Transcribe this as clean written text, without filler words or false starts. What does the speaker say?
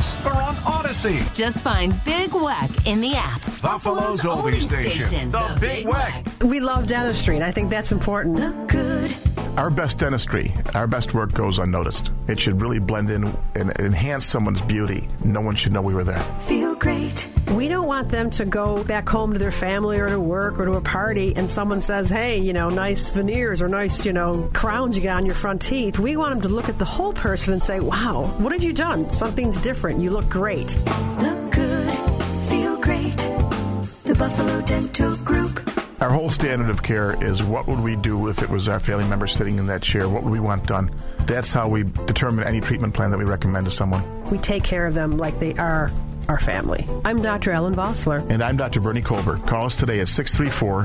Place or on Odyssey. Just find Big Weck in the app. Buffalo's Oldie Station. The Big Weck. We love dentistry, and I think that's important. Look good. Our best dentistry, our best work goes unnoticed. It should really blend in and enhance someone's beauty. No one should know we were there. Feel great. We don't want them to go back home to their family or to work or to a party and someone says, hey, nice veneers or nice, crowns you got on your front teeth. We want them to look at the whole person and say, wow, what have you done? Something's different. You look great. Look good. Feel great. The Buffalo Dental Group. Our whole standard of care is what would we do if it was our family member sitting in that chair? What would we want done? That's how we determine any treatment plan that we recommend to someone. We take care of them like they are our family. I'm Dr. Ellen Vossler. And I'm Dr. Bernie Colbert. Call us today at 634